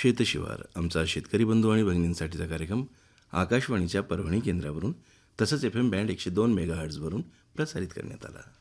शेतशिवार आमचा शेतकरी बंधू आणि भगिनींसाठीचा कार्यक्रम आकाशवाणीच्या परभणी केंद्रावरून तसंच FM बँड 102 मेगाहर्ट्झवरून प्रसारित करण्यात आला.